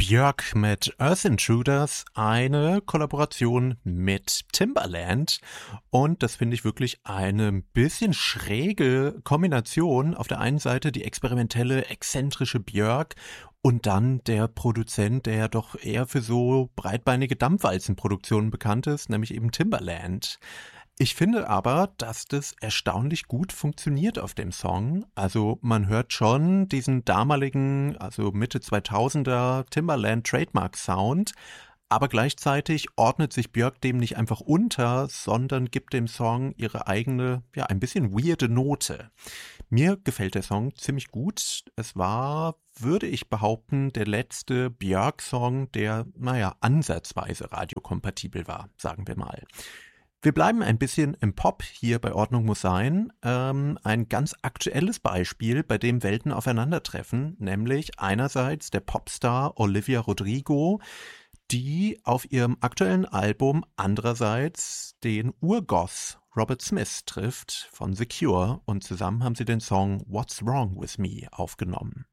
Björk mit Earth Intruders, eine Kollaboration mit Timbaland, und das finde ich wirklich eine bisschen schräge Kombination. Auf der einen Seite die experimentelle, exzentrische Björk und dann der Produzent, der ja doch eher für so breitbeinige Dampfwalzenproduktionen bekannt ist, nämlich eben Timbaland. Ich finde aber, dass das erstaunlich gut funktioniert auf dem Song. Also man hört schon diesen damaligen, also Mitte 2000er Timbaland Trademark Sound, aber gleichzeitig ordnet sich Björk dem nicht einfach unter, sondern gibt dem Song ihre eigene, ja, ein bisschen weirde Note. Mir gefällt der Song ziemlich gut. Es war, würde ich behaupten, der letzte Björk-Song, der, naja, ansatzweise radiokompatibel war, sagen wir mal. Wir bleiben ein bisschen im Pop hier bei Ordnung muss sein. Ein ganz aktuelles Beispiel, bei dem Welten aufeinandertreffen, nämlich einerseits der Popstar Olivia Rodrigo, die auf ihrem aktuellen Album andererseits den Urgoss Robert Smith trifft von The Cure, und zusammen haben sie den Song What's Wrong With Me aufgenommen.